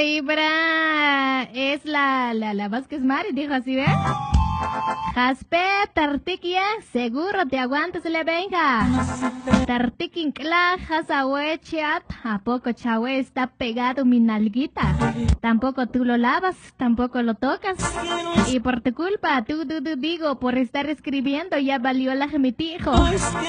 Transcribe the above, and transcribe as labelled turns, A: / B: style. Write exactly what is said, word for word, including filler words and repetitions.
A: Ibra es la, la, la Vázquez Mari, dijo así, ¿ves? Jaspe, tartiquia, seguro te aguantas la venga. Tartiquin cla, jasahuechiat, ¿a poco chahue está pegado mi nalguita? Tampoco tú lo lavas, tampoco lo tocas. Y por tu culpa, tú, tú, tú digo, por estar escribiendo ya valió la gemitijo.